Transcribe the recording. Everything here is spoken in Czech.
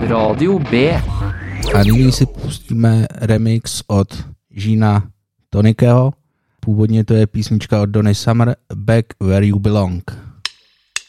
Radio B. A nyní si pustíme remix od Gina Tonického. Původně to je písnička od Donny Summer, Back Where You Belong.